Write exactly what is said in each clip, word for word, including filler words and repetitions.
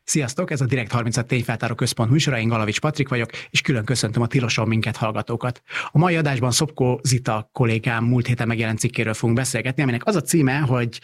Sziasztok, ez a Direkt harminchat Tényfeltáró Központ műsora, én Galavics Patrik vagyok, és külön köszöntöm a Tiloson minket hallgatókat. A mai adásban Szopko Zita kollégám múlt héten megjelent cikkéről fogunk beszélgetni, aminek az a címe, hogy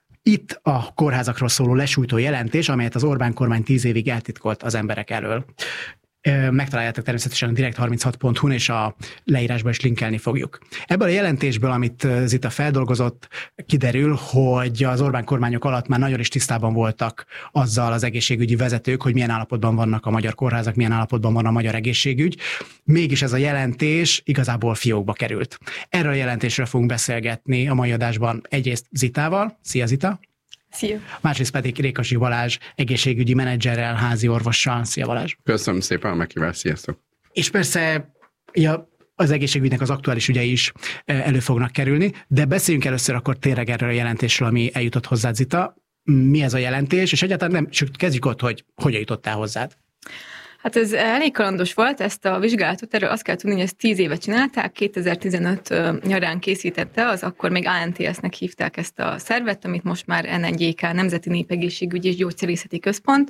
itt a kórházakról szóló lesújtó jelentés, amelyet az Orbán kormány tíz évig eltitkolt az emberek elől. Megtaláljátok természetesen a direkt harminchat pont hu-n, és a leírásban is linkelni fogjuk. Ebből a jelentésből, amit Zita feldolgozott, kiderül, hogy az Orbán kormányok alatt már nagyon is tisztában voltak azzal az egészségügyi vezetők, hogy milyen állapotban vannak a magyar kórházak, milyen állapotban van a magyar egészségügy. Mégis ez a jelentés igazából fiókba került. Erről a jelentésről fogunk beszélgetni a mai adásban egyrészt Zitával. Szia, Zita! Szia! Másrészt pedig Rékasi Balázs egészségügyi menedzserrel, házi orvossal. Szia, Balázs! Köszönöm szépen a meghívást, sziasztok! És persze ja, az egészségügynek az aktuális ügyei is elő fognak kerülni, de beszéljünk először akkor tényleg erről a jelentésről, ami eljutott hozzád, Zita. Mi ez a jelentés, és egyáltalán nem, csak kezdjük ott, hogy hogyan jutottál hozzád. Hát ez elég kalandos volt, ezt a vizsgálatot, erről azt kell tudni, hogy ezt tíz éve csinálták, kétezer-tizenöt nyarán készítette, az akkor még á en té es-nek hívták ezt a szervet, amit most már en en gé ká, Nemzeti Népegészségügyi és Gyógyszerészeti Központ,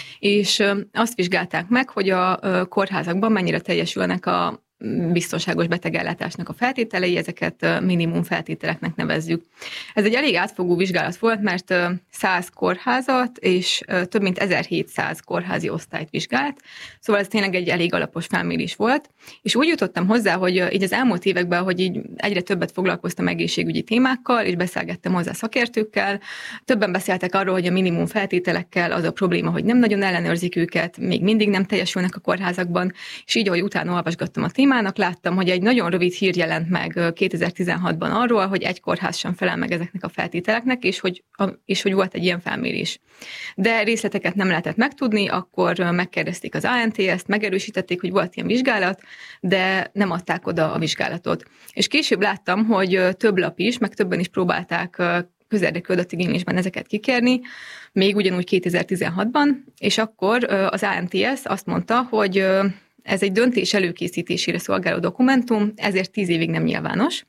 és azt vizsgálták meg, hogy a kórházakban mennyire teljesülnek a biztonságos betegellátásnak a feltételei, ezeket minimum feltételeknek nevezzük. Ez egy elég átfogó vizsgálat volt, mert száz kórházat és több mint ezerhétszáz kórházi osztályt vizsgált, szóval ez tényleg egy elég alapos felmérés volt, és úgy jutottam hozzá, hogy így az elmúlt években, hogy így egyre többet foglalkoztam egészségügyi témákkal, és beszélgettem hozzá szakértőkkel, többen beszéltek arról, hogy a minimum feltételekkel az a probléma, hogy nem nagyon ellenőrzik őket, még mindig nem teljesülnek a kórházakban, és így, ahogy utána olvasgattam a témának, láttam, hogy egy nagyon rövid hír jelent meg kétezer-tizenhatban arról, hogy egy kórház sem felel meg ezeknek a feltételeknek, és hogy, és hogy volt egy ilyen felmérés. De részleteket nem lehetett megtudni, akkor megkérdezték az á en té es-t, megerősítették, hogy volt ilyen vizsgálat, de nem adták oda a vizsgálatot. És később láttam, hogy több lap is, meg többen is próbálták közérdekű adatigénylésben ezeket kikérni, még ugyanúgy kétezer-tizenhatban, és akkor az á en té es azt mondta, hogy ez egy döntés előkészítésére szolgáló dokumentum, ezért tíz évig nem nyilvános.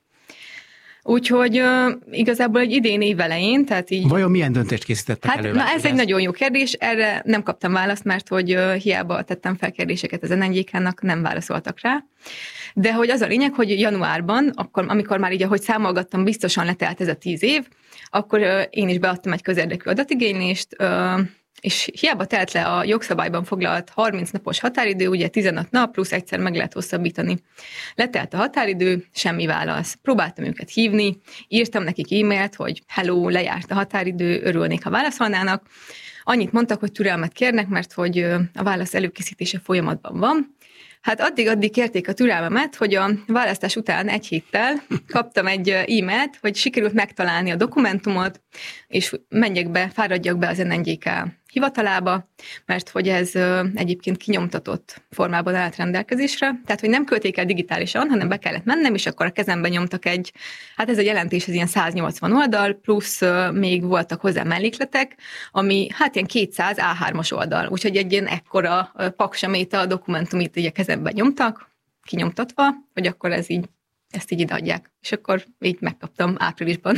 Úgyhogy uh, igazából egy idén év elején, tehát így... Vajon milyen döntést készítettek hát, elő? Na ez egy nagyon jó kérdés, erre nem kaptam választ, mert hogy uh, hiába tettem fel kérdéseket az en en gé ká-nak, nem válaszoltak rá. De hogy az a lényeg, hogy januárban, akkor, amikor már így, ahogy számolgattam, biztosan letelt ez a tíz év, akkor uh, én is beadtam egy közérdekű adatigénylést, uh, és hiába telt le a jogszabályban foglalt harminc napos határidő, ugye tizenöt nap, plusz egyszer meg lehet hosszabbítani. Letelt a határidő, semmi válasz. Próbáltam őket hívni, írtam nekik e-mailt, hogy hello, lejárt a határidő, örülnék, ha válaszolnának. Annyit mondtak, hogy türelmet kérnek, mert hogy a válasz előkészítése folyamatban van. Hát addig-addig kérték a türelmemet, hogy a választás után egy héttel kaptam egy e-mailt, hogy sikerült megtalálni a dokumentumot, és menjek be, fáradjak be az en en gé ká hivatalába, mert hogy ez egyébként kinyomtatott formában állt rendelkezésre, tehát hogy nem küldték el digitálisan, hanem be kellett mennem, és akkor a kezemben nyomtak egy, hát ez a jelentés, ez ilyen száznyolcvan oldal, plusz még voltak hozzá mellékletek, ami hát ilyen kétszáz á hármas oldal, úgyhogy egy ilyen ekkora paksaméta a dokumentumit így a kezemben nyomtak, kinyomtatva, hogy akkor ez így, ezt így ideadják. És akkor így megkaptam áprilisban.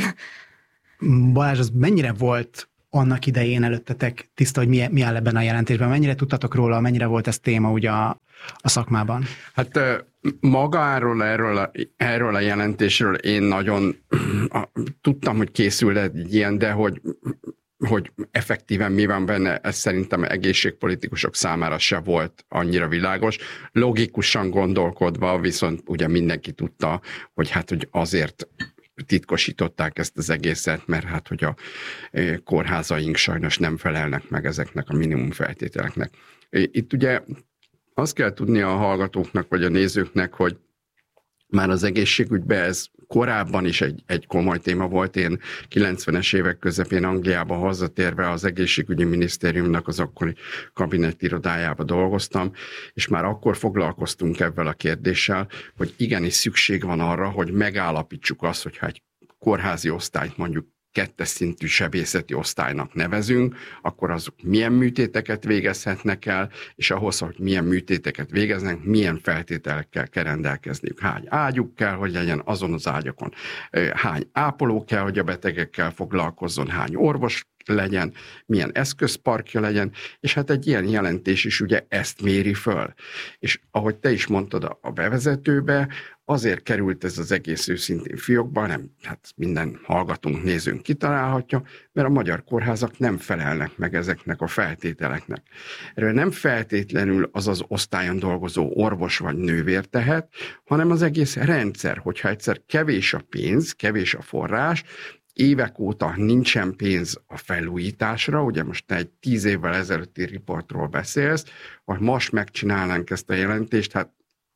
Balázs, az mennyire volt annak idején előttetek tiszta, hogy mi, mi áll ebben a jelentésben? Mennyire tudtatok róla, mennyire volt ez téma ugye a, a szakmában? Hát magáról, erről a, erről a jelentésről én nagyon tudtam, hogy készül egy ilyen, de hogy, hogy effektíven mi van benne, ez szerintem egészségpolitikusok számára se volt annyira világos. Logikusan gondolkodva, viszont ugye mindenki tudta, hogy hát hogy azért titkosították ezt az egészet, mert hát, hogy a kórházaink sajnos nem felelnek meg ezeknek a minimum feltételeknek. Itt ugye azt kell tudni a hallgatóknak, vagy a nézőknek, hogy már az egészségügyben ez korábban is egy, egy komoly téma volt. Én kilencvenes évek közepén Angliába hazatérve az egészségügyi minisztériumnak az akkori kabinettirodájába dolgoztam, és már akkor foglalkoztunk ebben a kérdéssel, hogy igenis szükség van arra, hogy megállapítsuk azt, hogyha egy kórházi osztályt mondjuk kettes szintű sebészeti osztálynak nevezünk, akkor azok milyen műtéteket végezhetnek el, és ahhoz, hogy milyen műtéteket végeznek, milyen feltételekkel kell rendelkezniük. Hány ágyuk kell, hogy legyen azon az ágyakon, hány ápoló kell, hogy a betegekkel foglalkozzon, hány orvos legyen, milyen eszközparkja legyen, és hát egy ilyen jelentés is ugye ezt méri föl. És ahogy te is mondtad a bevezetőbe, azért került ez az egész őszintén fiókba, nem, hát minden hallgatónk, nézőnk kitalálhatja, mert a magyar kórházak nem felelnek meg ezeknek a feltételeknek. Erről nem feltétlenül az az osztályon dolgozó orvos vagy nővér tehet, hanem az egész rendszer, hogyha egyszer kevés a pénz, kevés a forrás, évek óta nincsen pénz a felújításra, ugye most te egy tíz évvel ezelőtti riportról beszélsz, vagy most megcsinálnánk ezt a jelentést, hát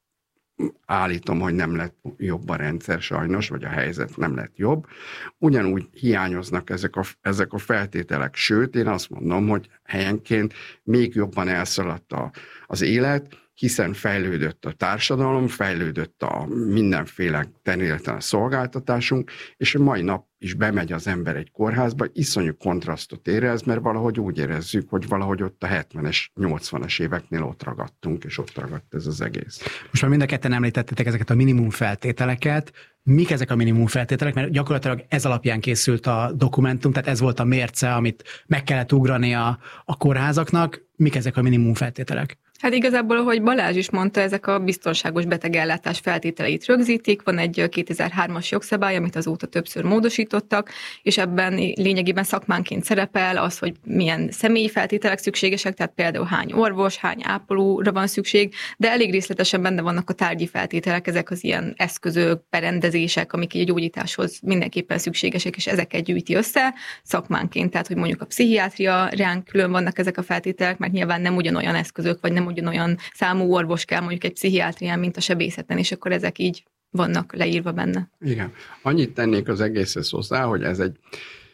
állítom, hogy nem lett jobb a rendszer sajnos, vagy a helyzet nem lett jobb. Ugyanúgy hiányoznak ezek a, ezek a feltételek, sőt, én azt mondom, hogy helyenként még jobban elszaladt a, az élet, hiszen fejlődött a társadalom, fejlődött a mindenféle területen a szolgáltatásunk, és a mai nap is bemegy az ember egy kórházba, iszonyú kontrasztot érez, mert valahogy úgy érezzük, hogy valahogy ott a hetvenes, nyolcvanas éveknél ott ragadtunk, és ott ragadt ez az egész. Most már mind a ketten említettétek ezeket a minimum feltételeket. Mik ezek a minimum feltételek? Mert gyakorlatilag ez alapján készült a dokumentum, tehát ez volt a mérce, amit meg kellett ugrani a, a kórházaknak. Mik ezek a minimum feltételek? Hát igazából, ahogy Balázs is mondta, ezek a biztonságos betegellátás feltételeit rögzítik. Van egy kétezer-hármas jogszabály, amit azóta többször módosítottak, és ebben lényegében szakmánként szerepel az, hogy milyen személyi feltételek szükségesek, tehát például hány orvos, hány ápolóra van szükség, de elég részletesen benne vannak a tárgyi feltételek, ezek az ilyen eszközök, berendezések, amik egy gyógyításhoz mindenképpen szükségesek, és ezeket gyűjti össze szakmánként. Tehát, hogy mondjuk a pszichiátria ránk külön vannak ezek a feltételek, mert nyilván nem ugyanolyan eszközök, vagy nem ugyanolyan számú orvos kell mondjuk egy pszichiátrián, mint a sebészeten, és akkor ezek így vannak leírva benne. Igen. Annyit tennék az egészhez hozzá, hogy ez egy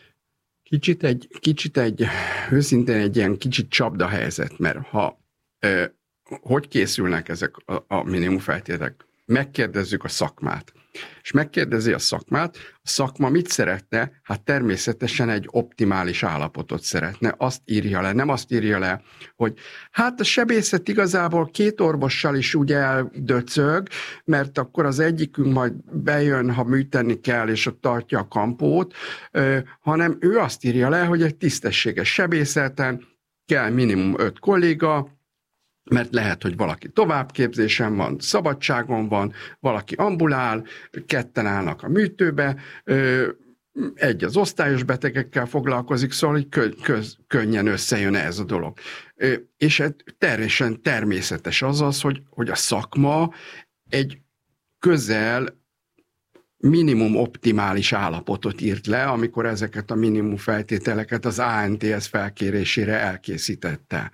kicsit egy, kicsit egy, őszintén egy ilyen kicsit csapdahelyzet, mert ha ö, hogy készülnek ezek a, a minimum feltételek? Megkérdezzük a szakmát. És megkérdezi a szakmát, a szakma mit szeretne? Hát természetesen egy optimális állapotot szeretne, azt írja le, nem azt írja le, hogy hát a sebészet igazából két orvossal is úgy eldöcög, mert akkor az egyikünk majd bejön, ha műteni kell, és ott tartja a kampót, hanem ő azt írja le, hogy egy tisztességes sebészeten kell minimum öt kolléga, mert lehet, hogy valaki továbbképzésen van, szabadságon van, valaki ambulál, ketten állnak a műtőbe, egy az osztályos betegekkel foglalkozik, szóval hogy kö, köz, könnyen összejön ez a dolog. És teljesen természetes az az, hogy, hogy a szakma egy közel minimum optimális állapotot írt le, amikor ezeket a minimum feltételeket az á en té es felkérésére elkészítette.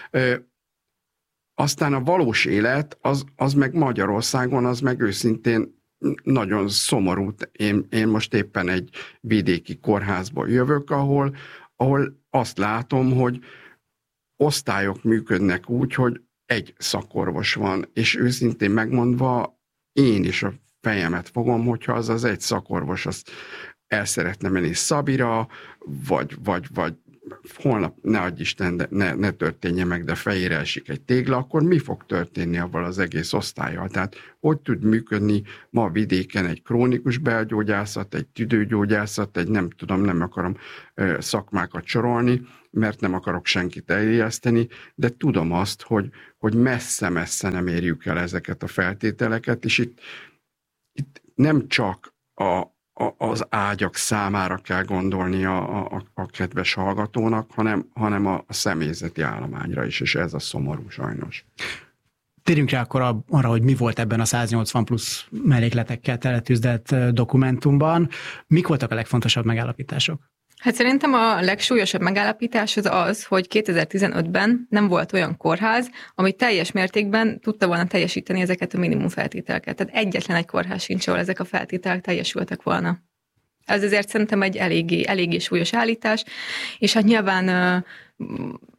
Aztán a valós élet, az, az meg Magyarországon, az meg őszintén nagyon szomorú. Én, én most éppen egy vidéki kórházból jövök, ahol, ahol azt látom, hogy osztályok működnek úgy, hogy egy szakorvos van, és őszintén megmondva én is a fejemet fogom, hogyha az az egy szakorvos azt el szeretne menni Szabira, vagy, vagy, vagy holnap, ne adj Isten, de ne, ne történje meg, de fejére esik egy tégla, akkor mi fog történni avval az egész osztállyal? Tehát hogy tud működni ma vidéken egy krónikus belgyógyászat, egy tüdőgyógyászat, egy nem tudom, nem akarom ö, szakmákat sorolni, mert nem akarok senkit eljeszteni, de tudom azt, hogy, hogy messze-messze nem érjük el ezeket a feltételeket, és itt, itt nem csak a az ágyak számára kell gondolni a, a, a kedves hallgatónak, hanem, hanem a, a személyzeti állományra is, és ez a szomorú sajnos. Térjünk rá akkor arra, hogy mi volt ebben a száznyolcvan plusz mellékletekkel teletűzdelt dokumentumban. Mik voltak a legfontosabb megállapítások? Hát szerintem a legsúlyosabb megállapítás az az, hogy kétezer-tizenötben nem volt olyan kórház, ami teljes mértékben tudta volna teljesíteni ezeket a minimum feltételeket. Tehát egyetlen egy kórház sincs, ahol ezek a feltételek teljesültek volna. Ez azért szerintem egy eléggé, eléggé súlyos állítás, és hát nyilván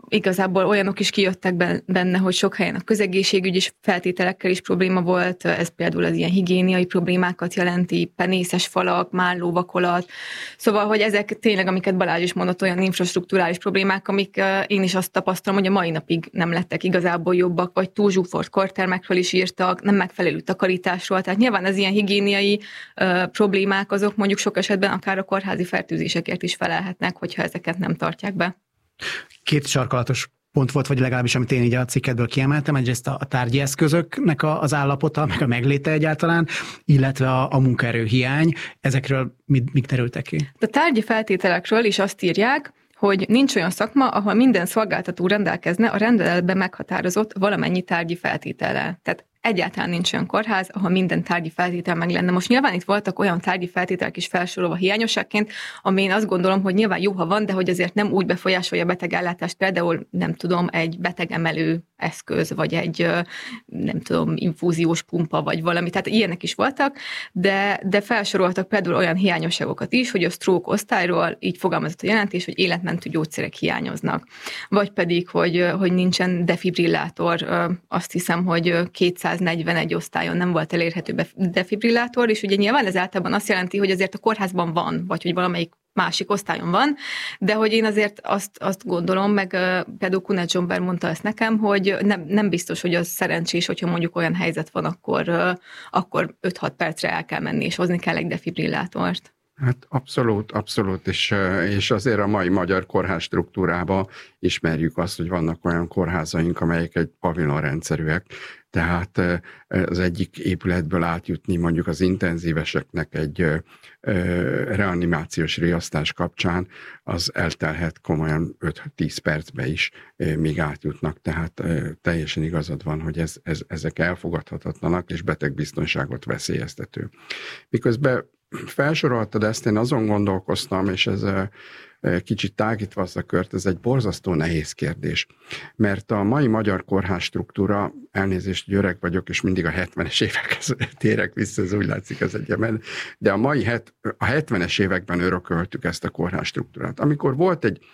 igazából olyanok is kijöttek benne, hogy sok helyen a közegészségügyi feltételekkel is probléma volt, ez például az ilyen higiéniai problémákat jelenti, penészes falak, mállóvakolat, szóval, hogy ezek tényleg, amiket Balázs is mondott, olyan infrastrukturális problémák, amik én is azt tapasztalom, hogy a mai napig nem lettek igazából jobbak, vagy túl zsúfolt kortermekről is írtak, nem megfelelő takarításról, tehát nyilván az ilyen higiéniai uh, problémák azok mondjuk sok esetben akár a kórházi fertőzésekért is felelhetnek, hogyha ezeket nem tartják be. Két sarkalatos pont volt, vagy legalábbis amit én így a cikkedből kiemeltem, egyrészt a tárgyi eszközöknek az állapota, meg a megléte egyáltalán, illetve a, a munkaerőhiány. Ezekről mit, mit terültek ki? A tárgyi feltételekről is azt írják, hogy nincs olyan szakma, ahol minden szolgáltató rendelkezne a rendeletben meghatározott valamennyi tárgyi feltétellel. Tehát egyáltalán nincs olyan kórház, ahol minden tárgyi feltétel meg lenne. Most nyilván itt voltak olyan tárgyi feltételek is felsorolva hiányosságként, ami én azt gondolom, hogy nyilván jó, ha van, de hogy azért nem úgy befolyásolja a betegellátást, például nem tudom, egy betegemelő eszköz, vagy egy nem tudom, infúziós pumpa, vagy valami. Tehát ilyenek is voltak, de, de felsoroltak például olyan hiányosságokat is, hogy a stroke osztályról így fogalmazott a jelentés, hogy életmentő gyógyszerek hiányoznak. Vagy pedig, hogy, hogy nincsen defibrillátor, azt hiszem, hogy kétszáznegyvenegy osztályon nem volt elérhető defibrillátor, és ugye nyilván ez általában azt jelenti, hogy azért a kórházban van, vagy hogy valamelyik másik osztályon van, de hogy én azért azt, azt gondolom, meg például Kunert Zsomber mondta ezt nekem, hogy nem, nem biztos, hogy az szerencsés, hogyha mondjuk olyan helyzet van, akkor, akkor öt-hat percre el kell menni, és hozni kell egy defibrillátort. Hát abszolút, abszolút, és, és azért a mai magyar kórház struktúrában ismerjük azt, hogy vannak olyan kórházaink, amelyek egy pavilonrendszerűek, tehát az egyik épületből átjutni mondjuk az intenzíveseknek egy reanimációs riasztás kapcsán, az eltelhet komolyan öt-tíz percbe is, míg átjutnak, tehát teljesen igazad van, hogy ez, ez, ezek elfogadhatatlanak, és betegbiztonságot veszélyeztető. Miközben felsoroltad ezt, én azon gondolkoztam, és ez kicsit tágítva azt a kört, ez egy borzasztó nehéz kérdés. Mert a mai magyar kórház struktúra, elnézést, hogy öreg vagyok, és mindig a hetvenes évekhez térek vissza, ez úgy látszik az egyemen, de a mai het, a hetvenes években örököltük ezt a kórház struktúrát. Amikor volt egy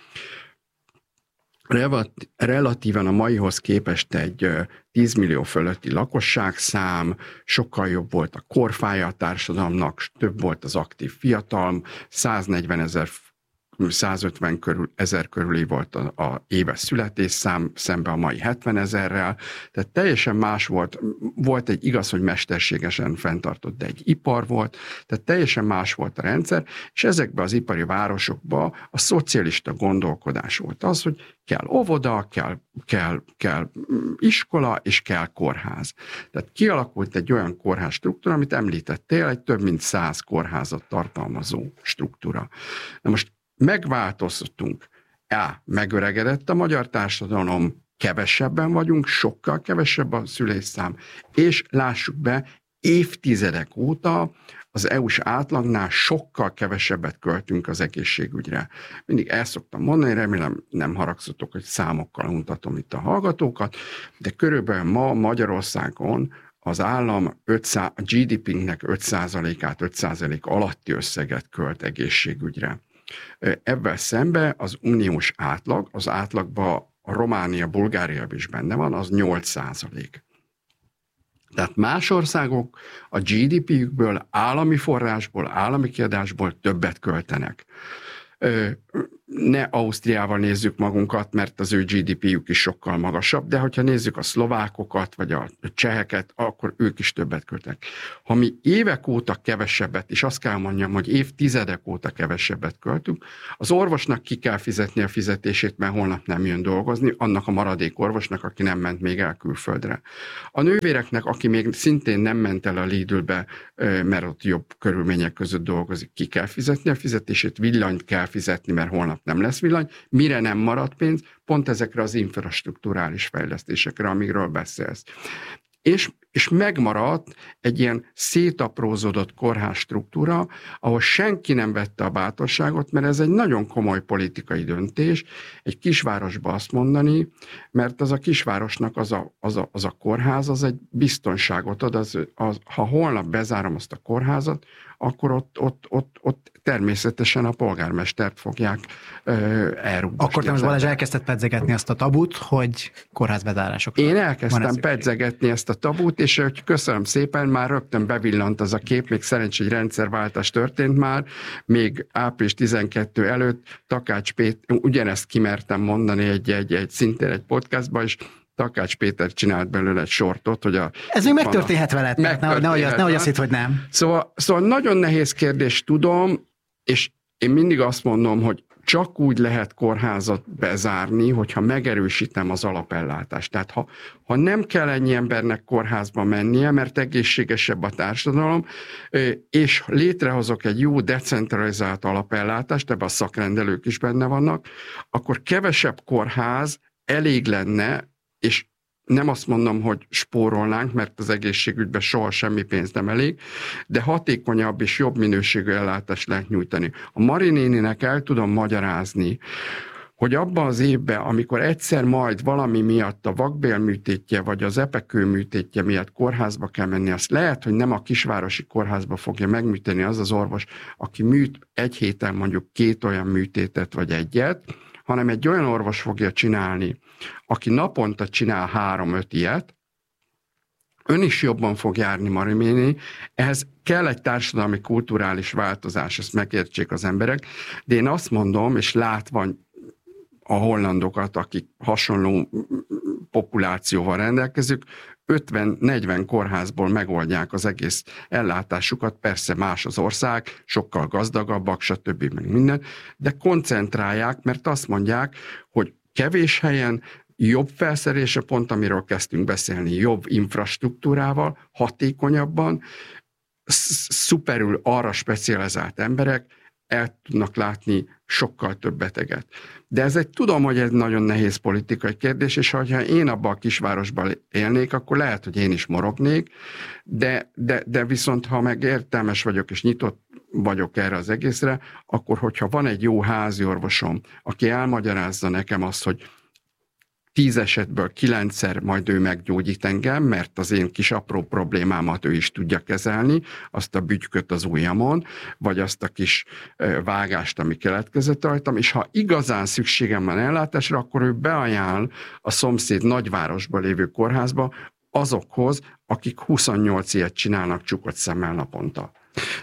relatíven a maihoz képest egy tíz millió fölötti lakosságszám, sokkal jobb volt a korfája a társadalomnak, több volt az aktív fiatal, száznegyven ezer, százötven körül, ezer körüli volt a, a éves születésszám, szemben a mai hetven ezerrel, tehát teljesen más volt, volt egy igaz, hogy mesterségesen fenntartott, de egy ipar volt, tehát teljesen más volt a rendszer, és ezekben az ipari városokban a szocialista gondolkodás volt az, hogy kell óvoda, kell, kell, kell iskola, és kell kórház. Tehát kialakult egy olyan kórház struktúra, amit említettél, egy több mint száz kórházat tartalmazó struktúra. Na most megváltoztunk. Á, megöregedett a magyar társadalom, kevesebben vagyunk, sokkal kevesebb a szülésszám, és lássuk be, évtizedek óta az é u-s átlagnál sokkal kevesebbet költünk az egészségügyre. Mindig el szoktam mondani, remélem nem haragszatok, hogy számokkal mutatom itt a hallgatókat, de körülbelül ma Magyarországon az állam ötszáz, a gé dé pé-nek öt százalékát, öt százalék alatti összeget költ egészségügyre. Ebben szemben az uniós átlag, az átlagban a Románia, Bulgária is benne van, az nyolc százalék. Tehát más országok a gé dé pé-jükből, állami forrásból, állami kiadásból többet költenek. Ne Ausztriával nézzük magunkat, mert az ő gé dé pé-jük is sokkal magasabb, de hogyha nézzük a szlovákokat, vagy a cseheket, akkor ők is többet költenek. Ha mi évek óta kevesebbet, és azt kell mondjam, hogy évtizedek óta kevesebbet költünk, az orvosnak ki kell fizetni a fizetését, mert holnap nem jön dolgozni, annak a maradék orvosnak, aki nem ment még el külföldre. A nővéreknek, aki még szintén nem ment el a Lidlbe, mert ott jobb körülmények között dolgozik, ki kell fizetni a fizetését, villanyt kell fizetni, mert holnap nem lesz villany, mire nem marad pénz, pont ezekre az infrastrukturális fejlesztésekre, amikről beszélsz. És, és megmaradt egy ilyen szétaprózódott kórház struktúra, ahol senki nem vette a bátorságot, mert ez egy nagyon komoly politikai döntés, egy kisvárosba azt mondani, mert az a kisvárosnak az a, az a, az a kórház, az egy biztonságot ad, az, az, ha holnap bezárom azt a kórházat, akkor ott, ott, ott, ott természetesen a polgármestert fogják elrúgni. Akkor te most Balázs elkezdted pedzegetni azt a tabut, hogy kórházbezárások. Én elkezdtem pedzegetni ezt a tabut, és hogy köszönöm szépen, már rögtön bevillant az a kép, még szerencsé, hogy rendszerváltás történt már, még április tizenkettő előtt Takács Péter, ugyanezt kimertem mondani egy, egy, egy szintén egy podcastban, és Takács Péter csinált belőle egy sortot, hogy a... Ez még megtörténhet veled, nehogy ne, ne, azt hitt, hogy nem. Szóval, szóval nagyon nehéz kérdés, tudom, és én mindig azt mondom, hogy csak úgy lehet kórházat bezárni, hogyha megerősítem az alapellátást. Tehát ha, ha nem kell ennyi embernek kórházba mennie, mert egészségesebb a társadalom, és létrehozok egy jó decentralizált alapellátást, ebben a szakrendelők is benne vannak, akkor kevesebb kórház elég lenne, és nem azt mondom, hogy spórolnánk, mert az egészségügyben soha semmi pénz nem elég, de hatékonyabb és jobb minőségű ellátást lehet nyújtani. A Mari néninek el tudom magyarázni, hogy abban az évben, amikor egyszer majd valami miatt a vakbélműtétje, vagy az epekőműtétje miatt kórházba kell menni, azt lehet, hogy nem a kisvárosi kórházba fogja megműteni az az orvos, aki műt egy héten mondjuk két olyan műtétet, vagy egyet, hanem egy olyan orvos fogja csinálni, aki naponta csinál három-öt ilyet, ön is jobban fog járni, Mariméni, ehhez kell egy társadalmi, kulturális változás, ezt megértsék az emberek, de én azt mondom, és látva a hollandokat, akik hasonló populációval rendelkezők, ötven-negyven kórházból megoldják az egész ellátásukat, persze más az ország, sokkal gazdagabbak, stb. Meg minden, de koncentrálják, mert azt mondják, hogy kevés helyen jobb felszerelése, pont amiről kezdtünk beszélni, jobb infrastruktúrával, hatékonyabban, szuperül arra specializált emberek el tudnak látni sokkal több beteget. De ez egy, tudom, hogy ez nagyon nehéz politikai kérdés, és ha én abban a kisvárosban élnék, akkor lehet, hogy én is morognék, de, de, de viszont ha meg értelmes vagyok, és nyitott vagyok erre az egészre, akkor hogyha van egy jó házi orvosom, aki elmagyarázza nekem azt, hogy tíz esetből kilencszer majd ő meggyógyít engem, mert az én kis apró problémámat ő is tudja kezelni, azt a bütyköt az ujjamon, vagy azt a kis vágást, ami keletkezett rajtam, és ha igazán szükségem van ellátásra, akkor ő beajánl a szomszéd nagyvárosban lévő kórházba azokhoz, akik huszonnyolc ilyet csinálnak csukott szemmel naponta.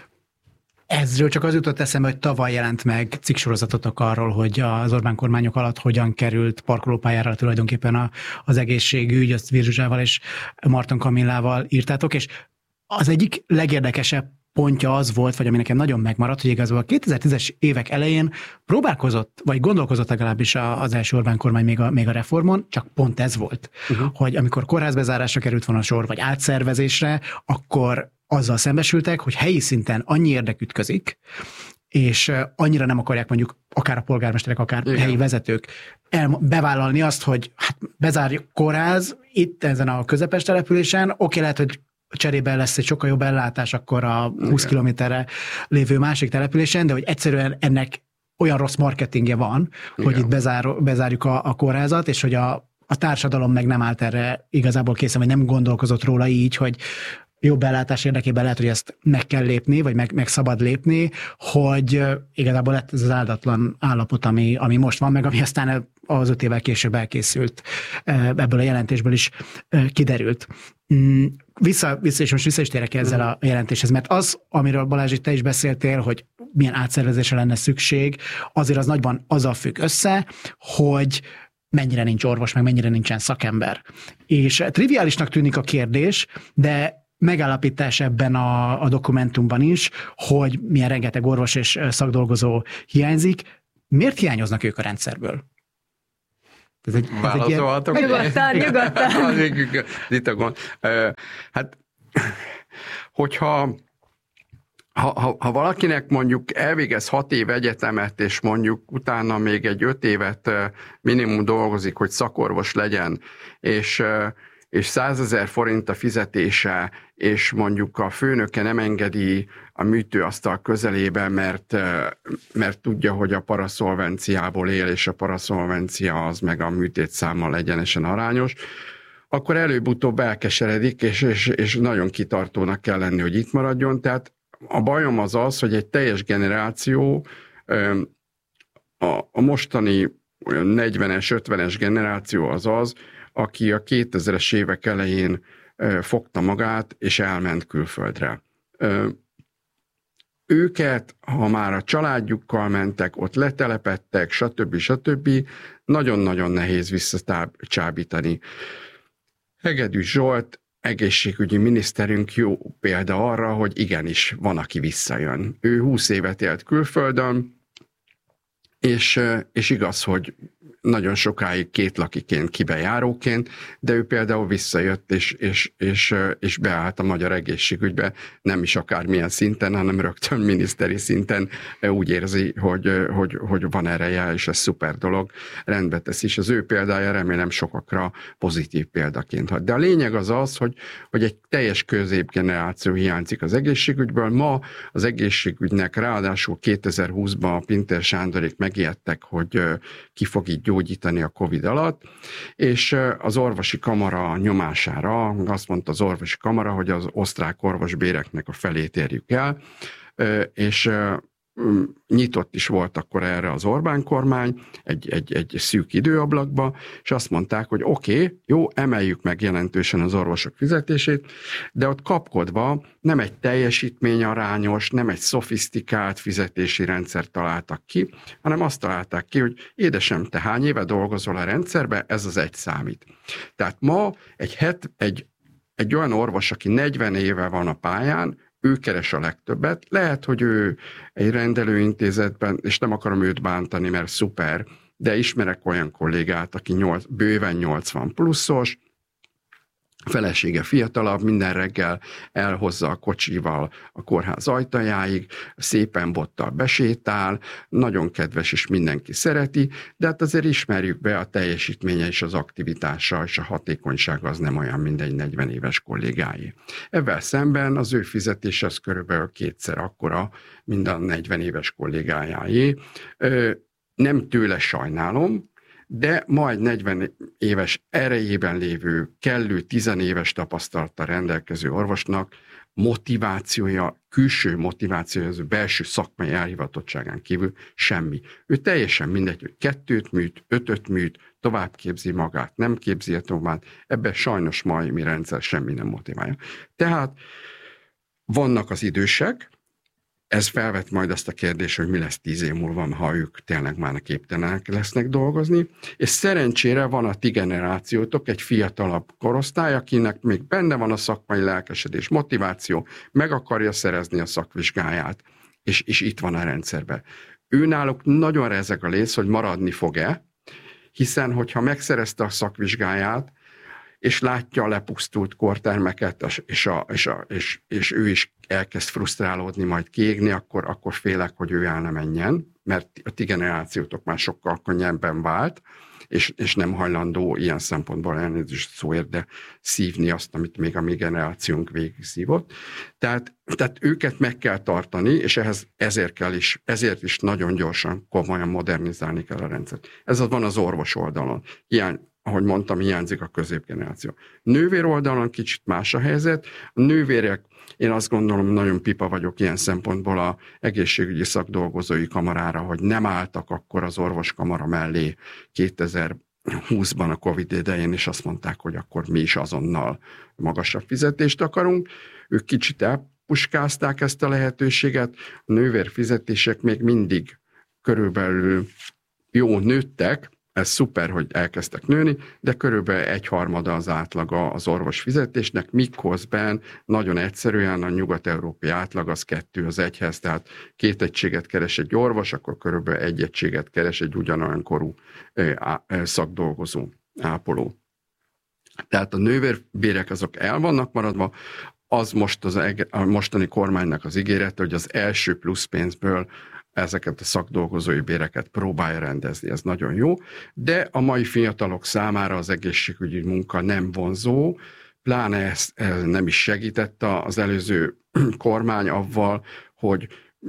Ezről csak az jutott eszembe, hogy tavaly jelent meg cikksorozatok arról, hogy az Orbán kormányok alatt hogyan került parkolópályára tulajdonképpen a, az egészségügy, azt Virzsuzsával és Marton Kamillával írtátok, és az egyik legérdekesebb pontja az volt, vagy ami nekem nagyon megmaradt, hogy igazából a kétezer-tízes évek elején próbálkozott, vagy gondolkozott legalábbis az első Orbán kormány még a, még a reformon, csak pont ez volt, uh-huh. hogy amikor kórházbezárásra került volna a sor, vagy átszervezésre, akkor azzal szembesültek, hogy helyi szinten annyi érdek ütközik, és annyira nem akarják mondjuk akár a polgármesterek, akár igen. helyi vezetők el, bevállalni azt, hogy hát bezárjuk kórház itt ezen a közepes településen, oké, lehet, hogy cserében lesz egy sokkal jobb ellátás akkor a húsz kilométerre lévő másik településen, de hogy egyszerűen ennek olyan rossz marketingje van, igen. hogy itt bezár, bezárjuk a, a kórházat, és hogy a, a társadalom meg nem állt erre igazából készen, vagy nem gondolkozott róla így, hogy jobb ellátás érdekében lehet, hogy ezt meg kell lépni, vagy meg, meg szabad lépni, hogy igazából lett ez az áldatlan állapot, ami, ami most van, meg ami aztán az öt évvel később elkészült, ebből a jelentésből is kiderült. Vissza, vissza és most vissza is térek ezzel a jelentéshez, mert az, amiről Balázs, te is beszéltél, hogy milyen átszervezésre lenne szükség, azért az nagyban azzal függ össze, hogy mennyire nincs orvos, meg mennyire nincsen szakember. És triviálisnak tűnik a kérdés, de megállapítás ebben a, a dokumentumban is, hogy milyen rengeteg orvos és szakdolgozó hiányzik. Miért hiányoznak ők a rendszerből? Ez egy, Válaszolhatok? Ez egy nyugodtan, nyugodtan. Itt a gond. Hát, hogyha ha, ha, ha valakinek mondjuk elvégez hat év egyetemet, és mondjuk utána még egy öt évet minimum dolgozik, hogy szakorvos legyen, és és százezer forint a fizetése, és mondjuk a főnöke nem engedi a műtőasztal közelébe, mert, mert tudja, hogy a paraszolvenciából él, és a paraszolvencia az meg a műtétszámmal egyenesen arányos, akkor előbb-utóbb elkeseredik, és, és, és nagyon kitartónak kell lenni, hogy itt maradjon. Tehát a bajom az az, hogy egy teljes generáció, a, a mostani olyan negyvenes, ötvenes generáció az az, aki a kétezres évek elején fogta magát, és elment külföldre. Őket, ha már a családjukkal mentek, ott letelepedtek, stb. stb., nagyon-nagyon nehéz visszacsábítani. Hegedűs Zsolt, egészségügyi miniszterünk jó példa arra, hogy igenis van, aki visszajön. Ő húsz évet élt külföldön, és, és igaz, hogy nagyon sokáig kétlakiként, kibejáróként, de ő például visszajött, és, és, és, és beállt a magyar egészségügybe, nem is akármilyen szinten, hanem rögtön miniszteri szinten úgy érzi, hogy, hogy, hogy van ereje, és ez szuper dolog, rendbe tesz, és az ő példája remélem sokakra pozitív példaként hat. De a lényeg az az, hogy, hogy egy teljes középgeneráció hiányzik az egészségügyből. Ma az egészségügynek ráadásul kétezer-húszban a Pintér Sándorék megijedtek, hogy ki fog így gyógyítani a Covid alatt, és az orvosi kamara nyomására azt mondta az orvosi kamara, hogy az osztrák orvosbéreknek a felét érjük el, és nyitott is volt akkor erre az Orbán kormány egy, egy, egy szűk időablakba, és azt mondták, hogy oké, okay, jó, emeljük meg jelentősen az orvosok fizetését, de ott kapkodva nem egy teljesítményarányos, nem egy szofisztikált fizetési rendszert találtak ki, hanem azt találták ki, hogy édesem, te hány éve dolgozol a rendszerbe, ez az egy számít. Tehát ma egy, het, egy, egy olyan orvos, aki negyven éve van a pályán, ő keres a legtöbbet. Lehet, hogy ő egy rendelőintézetben, és nem akarom őt bántani, mert szuper, de ismerek olyan kollégát, aki nyolc, bőven nyolcvan pluszos, felesége fiatalabb, minden reggel elhozza a kocsival a kórház ajtajáig, szépen bottal besétál, nagyon kedves és mindenki szereti, de hát azért ismerjük be, a teljesítménye és az aktivitása és a hatékonysága az nem olyan, mint egy negyven éves kollégáé. Ezzel szemben az ő fizetése az körülbelül kétszer akkora, mint a negyven éves kollégájáé. Nem tőle sajnálom, de majd negyven éves erejében lévő, kellő tizenéves tapasztalattal rendelkező orvosnak motivációja, külső motivációja, az belső szakmai elhivatottságán kívül semmi. Ő teljesen mindegy, hogy kettőt műt, ötöt műt, tovább képzi magát, nem képzi a tovább, ebben sajnos mai mi rendszer semmi nem motiválja. Tehát vannak az idősek, ez felvet majd azt a kérdést, hogy mi lesz tíz év múlva, ha ők tényleg már képtelenek lesznek dolgozni, és szerencsére van a ti generációtok, egy fiatalabb korosztály, akinek még benne van a szakmai lelkesedés, motiváció, meg akarja szerezni a szakvizsgáját, és, és itt van a rendszerben. Őnáluk nagyon rezeg a léc, hogy maradni fog-e, hiszen hogyha megszerezte a szakvizsgáját, és látja a lepusztult kortermeket, és, a, és, a, és, és ő is elkezd frusztrálódni, majd kiégni, akkor, akkor félek, hogy ő el ne menjen, mert a ti generációtok már sokkal könnyebben vált, és, és nem hajlandó ilyen szempontból elnézést szóért, de szívni azt, amit még a mi generációnk végig szívott. Tehát, tehát őket meg kell tartani, és ehhez ezért kell is, ezért is nagyon gyorsan, komolyan modernizálni kell a rendszert. Ez az van az orvos oldalon. Ilyen, ahogy mondtam, hiányzik a középgeneráció. Nővér oldalon kicsit más a helyzet. A nővérek, én azt gondolom, nagyon pipa vagyok ilyen szempontból a egészségügyi szakdolgozói kamarára, hogy nem álltak akkor az orvoskamara mellé kétezer-húszban a Covid idején, és azt mondták, hogy akkor mi is azonnal magasabb fizetést akarunk. Ők kicsit elpuskázták ezt a lehetőséget. A nővér fizetések még mindig körülbelül jó nőttek, ez szuper, hogy elkezdtek nőni, de körülbelül egyharmada az átlaga az orvos fizetésnek, miközben nagyon egyszerűen a nyugat-európai átlag az kettő az egyhez, tehát két egységet keres egy orvos, akkor körülbelül egy egységet keres egy ugyanolyan korú szakdolgozó, ápoló. Tehát a nővérbérek azok el vannak maradva, az most az, a mostani kormánynak az ígérete, hogy az első plusz pénzből ezeket a szakdolgozói béreket próbálja rendezni, ez nagyon jó, de a mai fiatalok számára az egészségügyi munka nem vonzó, pláne ez, ez nem is segített az előző kormány avval, hogy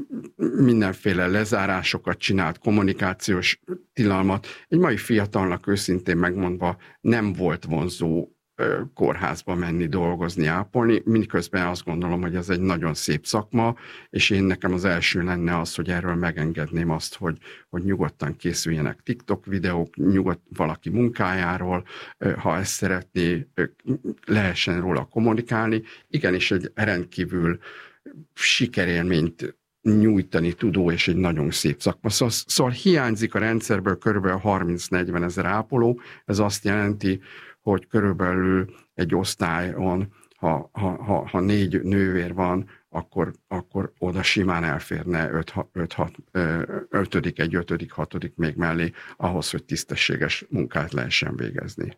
mindenféle lezárásokat csinált, kommunikációs tilalmat. Egy mai fiatalnak őszintén megmondva nem volt vonzó kórházba menni, dolgozni, ápolni, mindközben azt gondolom, hogy ez egy nagyon szép szakma, és én nekem az első lenne az, hogy erről megengedném azt, hogy, hogy nyugodtan készüljenek TikTok videók, nyugodt valaki munkájáról, ha ezt szeretné, lehessen róla kommunikálni. Igenis egy rendkívül sikerélményt nyújtani tudó, és egy nagyon szép szakma. Szóval, szóval hiányzik a rendszerből körülbelül harminc-negyven ezer ápoló, ez azt jelenti, hogy körülbelül egy osztályon, ha, ha, ha, ha négy nővér van, akkor, akkor oda simán elférne ötödik, egy ötödik, hatodik még mellé, ahhoz, hogy tisztességes munkát lehessen végezni.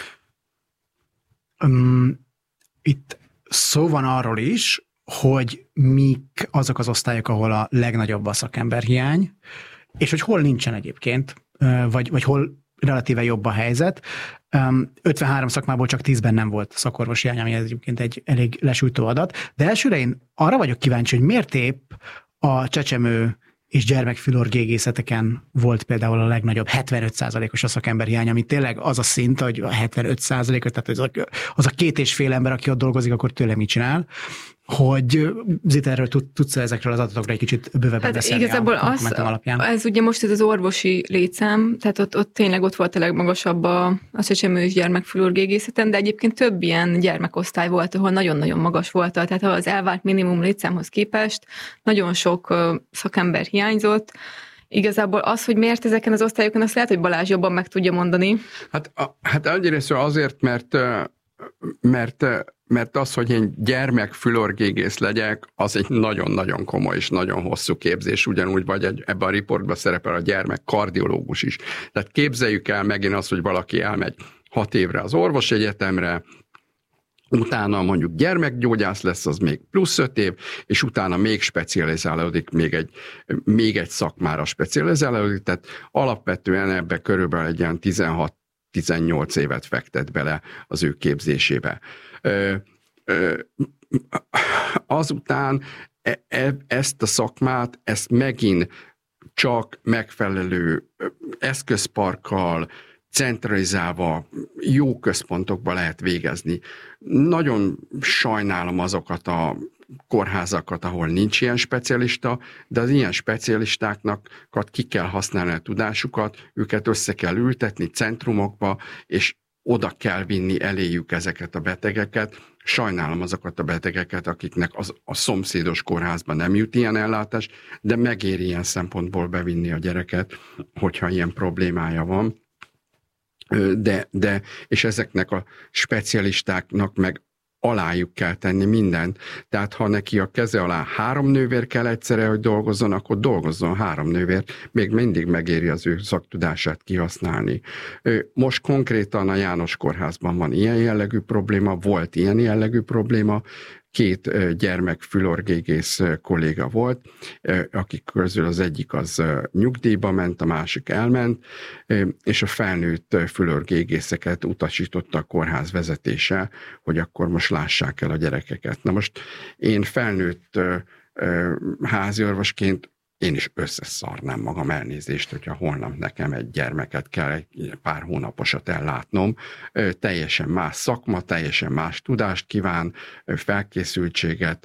Um, itt szó van arról is, hogy mik azok az osztályok, ahol a legnagyobb a szakemberhiány, és hogy hol nincsen egyébként, vagy, vagy hol relatíve jobb a helyzet. ötvenhárom szakmából csak tízben nem volt szakorvosi hiány, ami egyébként egy elég lesújtó adat. De elsőre én arra vagyok kíváncsi, hogy miért épp a csecsemő és gyermekfülorgégészeteken volt például a legnagyobb hetvenöt százalékos a szakemberhiány, ami tényleg az a szint, hogy a hetvenöt százalék, tehát az a, az a két és fél ember, aki ott dolgozik, akkor tőle mit csinál, hogy Zita, erről tudsz ezekről az adatokra egy kicsit bővebben hát beszélni igazából a az, alapján? Ez ugye most ez az orvosi létszám, tehát ott, ott tényleg ott volt a legmagasabb a, a csecsemő és gyermekfülorgégészeten, de egyébként több ilyen gyermekosztály volt, ahol nagyon-nagyon magas volt, tehát az elvárt minimum létszámhoz képest nagyon sok szakember hiányzott. Igazából az, hogy miért ezeken az osztályokon, azt lehet, hogy Balázs jobban meg tudja mondani. Hát, a, hát egyrészt azért, mert mert, mert az, hogy én gyermekfülorgégész legyek, az egy nagyon-nagyon komoly és nagyon hosszú képzés, ugyanúgy vagy egy, ebben a riportban szerepel a gyermekkardiológus is. Tehát képzeljük el megint azt, hogy valaki elmegy hat évre az orvosegyetemre, utána mondjuk gyermekgyógyász lesz, az még plusz öt év, és utána még specializálódik, még egy, még egy szakmára specializálódik, tehát alapvetően ebbe körülbelül egy ilyen tizenhat tizennyolc évet fektet bele az ő képzésébe. Ö, ö, azután e, e, ezt a szakmát, ezt megint csak megfelelő eszközparkkal, centralizálva, jó központokba lehet végezni. Nagyon sajnálom azokat a kórházakat, ahol nincs ilyen specialista, de az ilyen specialistáknak ki kell használni a tudásukat, őket össze kell ültetni centrumokba, és oda kell vinni eléjük ezeket a betegeket. Sajnálom azokat a betegeket, akiknek az, a szomszédos kórházban nem jut ilyen ellátás, de megéri ilyen szempontból bevinni a gyereket, hogyha ilyen problémája van. De, de, és ezeknek a specialistáknak meg alájuk kell tenni mindent. Tehát ha neki a keze alá három nővér kell egyszerre, hogy dolgozzon, akkor dolgozzon három nővér, még mindig megéri az ő szaktudását kihasználni. Most konkrétan a János Kórházban van ilyen jellegű probléma, volt ilyen jellegű probléma, két gyermekfülorgégész kolléga volt, akik közül az egyik az nyugdíjba ment, a másik elment, és a felnőtt fülorgégészeket utasította a kórház vezetése, hogy akkor most lássák el a gyerekeket. Na most én felnőtt háziorvosként én is összeszarnám magam, elnézést, hogyha holnap nekem egy gyermeket kell egy pár hónaposat ellátnom. Teljesen más szakma, teljesen más tudást kíván, felkészültséget.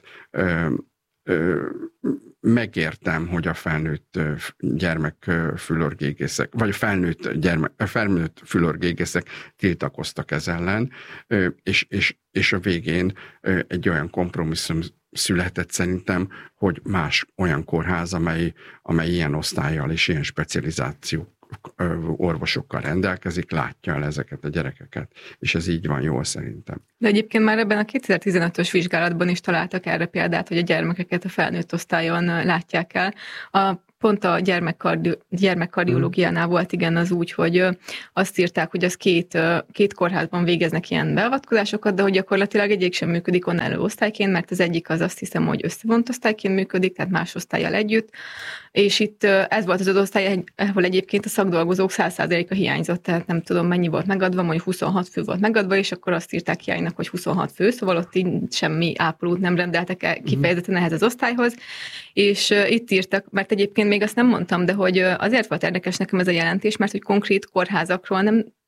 Megértem, hogy a felnőtt gyermekfülorgégészek, vagy a felnőtt, gyermek, felnőtt fülorgégészek tiltakoztak ez ellen, és, és, és a végén egy olyan kompromisszum született szerintem, hogy más olyan kórház, amely, amely ilyen osztállyal és ilyen specializáció orvosokkal rendelkezik, látja el ezeket a gyerekeket, és ez így van jól szerintem. De egyébként már ebben a kétezer-tizenötös vizsgálatban is találtak erre példát, hogy a gyermekeket a felnőtt osztályon látják el. A Pont a gyermekkardi- gyermekkardiológiánál volt igen az úgy, hogy azt írták, hogy az két, két kórházban végeznek ilyen beavatkozásokat, de hogy gyakorlatilag egyik sem működik önálló osztályként, mert az egyik az azt hiszem, hogy összevont osztályként működik, tehát más osztállyal együtt, és itt ez volt az az osztály, ahol egyébként a szakdolgozók száz százaléka hiányzott, tehát nem tudom mennyi volt megadva, mondjuk huszonhat fő volt megadva, és akkor azt írták hiánynak, hogy huszonhat fő, szóval ott így semmi ápolót nem rendeltek el kifejezetten ehhez az osztályhoz, és itt írtak, mert egyébként még azt nem mondtam, de hogy azért volt érdekes nekem ez a jelentés, mert hogy konkrét kórházakról nem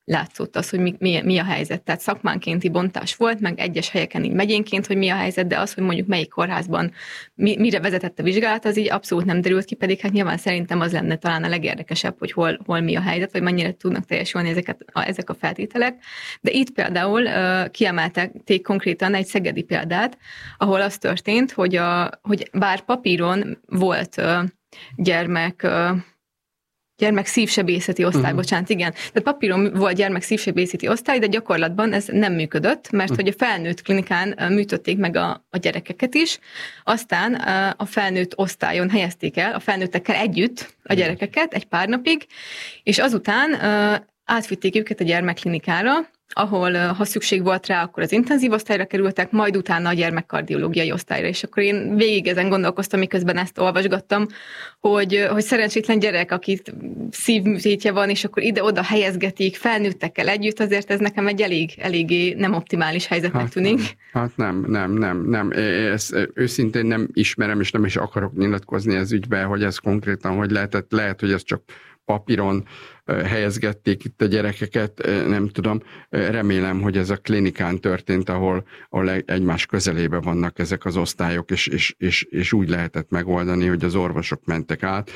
látszott az, hogy mi, mi, mi a helyzet. Tehát szakmánkénti bontás volt, meg egyes helyeken így megyénként, hogy mi a helyzet, de az, hogy mondjuk melyik kórházban mi, mire vezetett a vizsgálat, az így abszolút nem derült ki, pedig hát nyilván szerintem az lenne talán a legérdekesebb, hogy hol, hol mi a helyzet, vagy mennyire tudnak teljesülni ezeket, a, ezek a feltételek. De itt például uh, kiemelték konkrétan egy szegedi példát, ahol az történt, hogy, a, hogy bár papíron volt uh, gyermek uh, gyermek szívsebészeti osztály, uh-huh. bocsánat, igen. Tehát papíron volt gyermek szívsebészeti osztály, de gyakorlatban ez nem működött, mert uh-huh. hogy a felnőtt klinikán műtötték meg a, a gyerekeket is, aztán a felnőtt osztályon helyezték el, a felnőttekkel együtt a gyerekeket egy pár napig, és azután átvitték őket a gyermekklinikára, ahol ha szükség volt rá, akkor az intenzív osztályra kerültek, majd utána a gyermekkardiológiai osztályra. És akkor én végig ezen gondolkoztam, miközben ezt olvasgattam, hogy, hogy szerencsétlen gyerek, akit szívműtétje van, és akkor ide-oda helyezgetik felnőttekkel együtt, azért ez nekem egy elég, eléggé nem optimális helyzetnek hát tűnik. Nem, hát nem, nem, nem, nem. Ezt őszintén nem ismerem, és nem is akarok nyilatkozni ez ügyben, hogy ez konkrétan hogy lehetett. Lehet, hogy ez csak papíron helyezgették itt a gyerekeket, nem tudom, remélem, hogy ez a klinikán történt, ahol, ahol egymás közelébe vannak ezek az osztályok, és, és, és, és úgy lehetett megoldani, hogy az orvosok mentek át,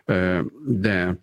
de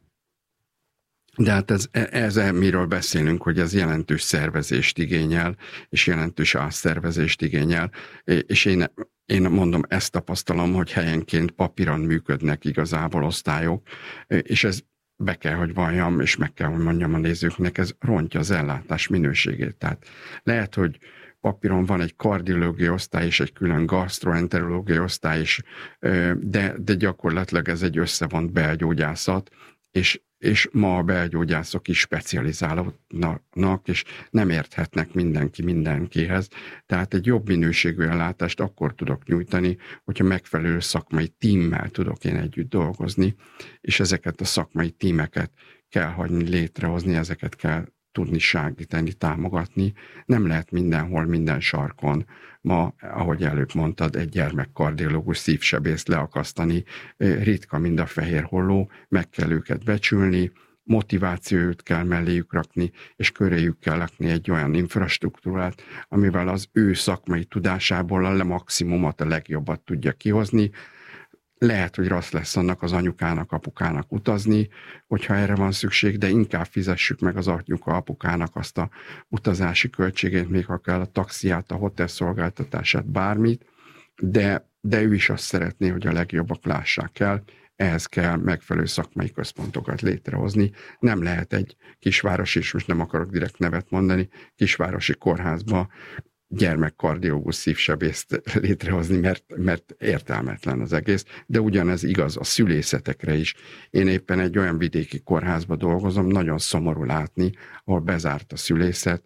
De hát ez, ez miről beszélünk, hogy ez jelentős szervezést igényel, és jelentős átszervezést igényel, és én, én mondom, ezt tapasztalom, hogy helyenként papíron működnek igazából osztályok, és ez be kell, hogy valljam, és meg kell, hogy mondjam a nézőknek, ez rontja az ellátás minőségét. Tehát lehet, hogy papíron van egy kardiológiai osztály és egy külön gastroenterológiai osztály is, de, de gyakorlatilag ez egy összevont belgyógyászat, és, és ma a belgyógyászok is specializálódnak, és nem érthetnek mindenki mindenkihez. Tehát egy jobb minőségű ellátást akkor tudok nyújtani, hogyha megfelelő szakmai tímmel tudok én együtt dolgozni, és ezeket a szakmai tímeket kell hagyni létrehozni, ezeket kell tudni segíteni, támogatni. Nem lehet mindenhol, minden sarkon ma, ahogy előbb mondtad, egy gyermekkardiológus szívsebészt leakasztani. Ritka, mind a fehér holló, meg kell őket becsülni, motivációt kell melléjük rakni, és köréjük kell lakni egy olyan infrastruktúrát, amivel az ő szakmai tudásából a maximumot, a legjobbat tudja kihozni. Lehet, hogy rossz lesz annak az anyukának, apukának utazni, hogyha erre van szükség, de inkább fizessük meg az anyuka, apukának azt a utazási költségét, még ha kell a taxiát, a hotel szolgáltatását, bármit, de, de ő is azt szeretné, hogy a legjobbak lássák el, ehhez kell megfelelő szakmai központokat létrehozni. Nem lehet egy kisvárosi, és most nem akarok direkt nevet mondani, kisvárosi kórházba gyermekkardiológus szívsebészt létrehozni, mert, mert értelmetlen az egész, de ugyanez igaz a szülészetekre is. Én éppen egy olyan vidéki kórházba dolgozom, nagyon szomorú látni, ahol bezárt a szülészet,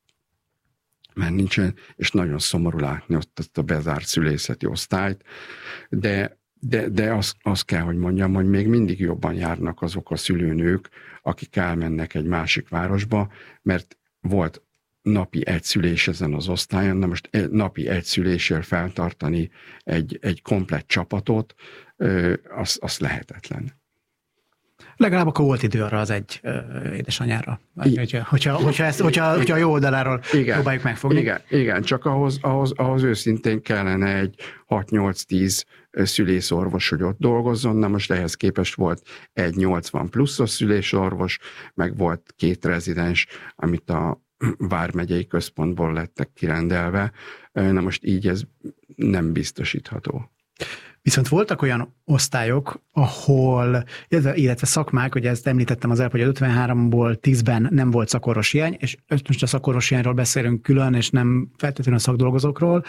mert nincsen, és nagyon szomorú látni ott, ott a bezárt szülészeti osztályt, de De, de azt, azt kell, hogy mondjam, hogy még mindig jobban járnak azok a szülőnők, akik elmennek egy másik városba, mert volt napi egy szülés ezen az osztályon, na most napi egy szülésért feltartani egy, egy komplett csapatot, az, az lehetetlen. Legalább akkor volt idő arra az egy ö, édesanyára. Hogyha, hogyha, hogyha, ezt, hogyha, hogyha a jó oldaláról igen, próbáljuk megfogni. Igen, igen, csak ahhoz, ahhoz, ahhoz őszintén kellene egy hat-nyolc-tíz szülészorvos, hogy ott dolgozzon. Na most ehhez képest volt egy nyolcvan pluszos szülésorvos, meg volt két rezidens, amit a vármegyei központból lettek kirendelve. Na most így ez nem biztosítható. Viszont voltak olyan osztályok, ahol, illetve szakmák, ugye ezt említettem az előbb, hogy az ötvenháromból tízben nem volt szakorvos hiány, és most a szakorvos hiányról beszélünk külön, és nem feltétlenül a szakdolgozókról,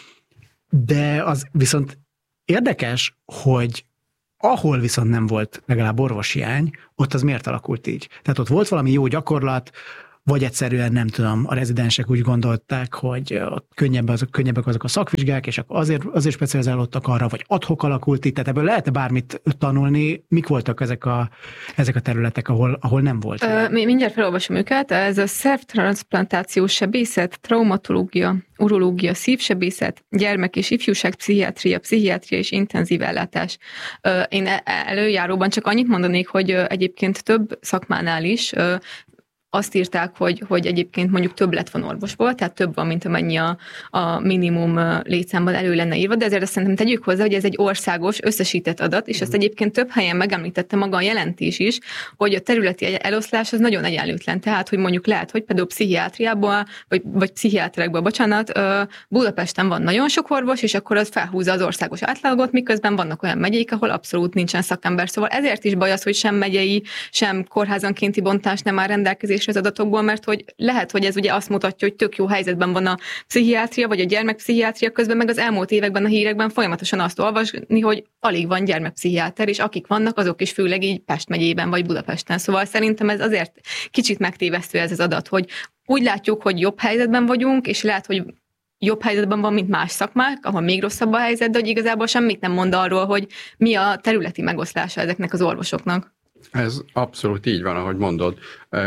de az viszont érdekes, hogy ahol viszont nem volt legalább orvoshiány, ott az miért alakult így? Tehát ott volt valami jó gyakorlat, vagy egyszerűen nem tudom, a rezidensek úgy gondolták, hogy ott könnyebb azok, könnyebbek azok a szakvizsgák, és akkor azért, azért specializálódtak arra, vagy ad-hoc alakult itt, tehát ebből lehetne bármit tanulni. Mik voltak ezek a, ezek a területek, ahol, ahol nem volt? Ö, mindjárt felolvasom őket. Ez a szervtranszplantációs sebészet, traumatológia, urológia, szívsebészet, gyermek- és ifjúságpszichiátria, pszichiátria és intenzív ellátás. Én előjáróban csak annyit mondanék, hogy egyébként több szakmánál is azt írták, hogy, hogy egyébként mondjuk több lett van orvosból, tehát több van, mint amennyi a, a minimum létszámban elő lenne írva, de ezért azt szerintem tegyük hozzá, hogy ez egy országos, összesített adat, és ezt egyébként több helyen megemlítette maga a jelentés is, hogy a területi eloszlás az nagyon egyenlőtlen. Tehát, hogy mondjuk lehet, hogy például pszichiátriából, vagy, vagy pszichiáterekből, bocsánat, Budapesten van nagyon sok orvos, és akkor az felhúzza az országos átlagot, miközben vannak olyan megyék, ahol abszolút nincsen szakember. Szóval ezért is baj az, hogy sem megyei, sem kórházankénti bontás nem áll rendelkezésre az adatokból, mert hogy lehet, hogy ez ugye azt mutatja, hogy tök jó helyzetben van a pszichiátria, vagy a gyermekpszichiátria, közben meg az elmúlt években a hírekben folyamatosan azt olvasni, hogy alig van gyermekpszichiáter, és akik vannak, azok is főleg így Pest megyében, vagy Budapesten. Szóval szerintem ez azért kicsit megtévesztő ez az adat, hogy úgy látjuk, hogy jobb helyzetben vagyunk, és lehet, hogy jobb helyzetben van, mint más szakmák, ahol még rosszabb a helyzet, de hogy igazából semmit nem mond arról, hogy mi a területi megoszlása ezeknek az orvosoknak. Ez abszolút így van, ahogy mondod.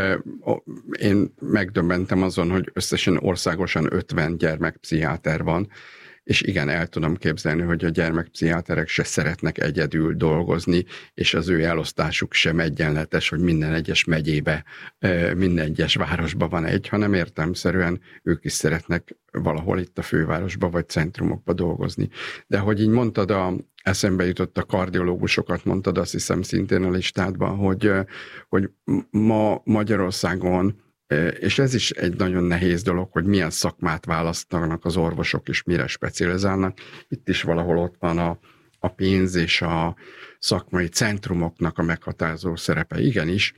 Én megdöbbentem azon, hogy összesen országosan ötven gyermekpszichiáter van, és igen, el tudom képzelni, hogy a gyermekpszichiáterek se szeretnek egyedül dolgozni, és az ő elosztásuk sem egyenletes, hogy minden egyes megyébe, minden egyes városban van egy, hanem értelemszerűen ők is szeretnek valahol itt a fővárosba vagy centrumokba dolgozni. De hogy így mondtad, a, eszembe jutott a kardiológusokat, mondtad azt hiszem szintén a listádban, hogy, hogy ma Magyarországon, és ez is egy nagyon nehéz dolog, hogy milyen szakmát választanak az orvosok, és mire specializálnak. Itt is valahol ott van a, a pénz és a szakmai centrumoknak a meghatározó szerepe. Igenis,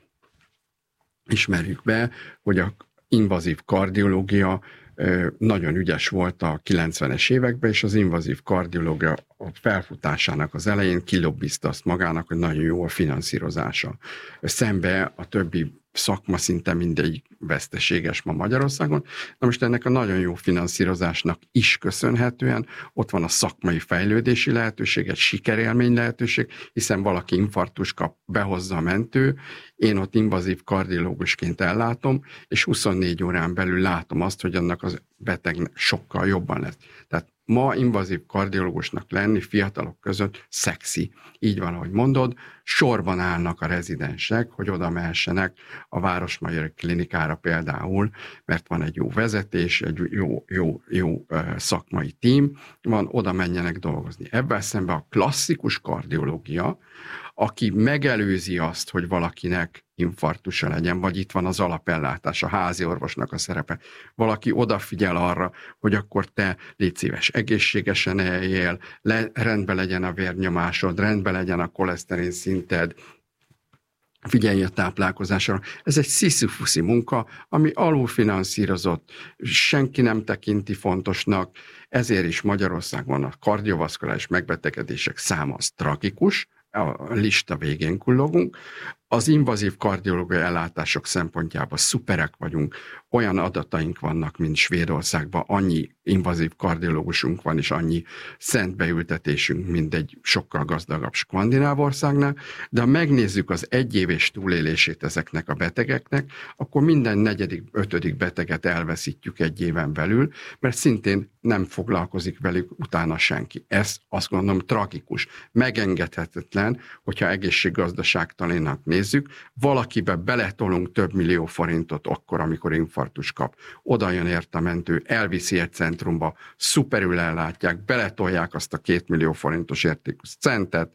ismerjük be, hogy a invazív kardiológia nagyon ügyes volt a kilencvenes években, és az invazív kardiológia a felfutásának az elején kilobbizta azt magának, hogy nagyon jó a finanszírozása. Szembe a többi szakma szinte mindegy veszteséges ma Magyarországon. Na most ennek a nagyon jó finanszírozásnak is köszönhetően ott van a szakmai fejlődési lehetőség, egy sikerélmény lehetőség, hiszen valaki infarktus kap, behozza a mentő, én ott invazív kardiológusként ellátom, és huszonnégy órán belül látom azt, hogy annak az betegnek sokkal jobban lesz. Tehát ma invazív kardiológusnak lenni fiatalok között szexi. Így van, ahogy mondod, sorban állnak a rezidensek, hogy oda mehessenek a Városmajori Klinikára például, mert van egy jó vezetés, egy jó, jó, jó szakmai tím, van, oda menjenek dolgozni. Ebben szemben a klasszikus kardiológia, aki megelőzi azt, hogy valakinek infarktusa legyen, vagy itt van az alapellátás, a házi orvosnak a szerepe. Valaki odafigyel arra, hogy akkor te légy szíves, egészségesen eljél, le, rendben legyen a vérnyomásod, rendben legyen a koleszterin szinted, figyelj a táplálkozásra. Ez egy sziszifuszi munka, ami alulfinanszírozott, senki nem tekinti fontosnak, ezért is Magyarországon a kardiovaszkuláris megbetegedések száma az tragikus, a lista végén kullogunk. Az invazív kardiológiai ellátások szempontjából szuperek vagyunk, olyan adataink vannak, mint Svédországban, annyi invazív kardiológusunk van, és annyi szent beültetésünk, mint egy sokkal gazdagabb skandináv országnál, de ha megnézzük az egyéves túlélését ezeknek a betegeknek, akkor minden negyedik, ötödik beteget elveszítjük egy éven belül, mert szintén nem foglalkozik velük utána senki. Ez azt gondolom tragikus, megengedhetetlen, hogyha egészséggazdaságtalinak nézzük, valakibe beletolunk több millió forintot akkor, amikor infarktus kap. Oda jön ért a mentő, elviszi egy centrumba, szuperül ellátják, beletolják azt a két millió forintos értékű centet,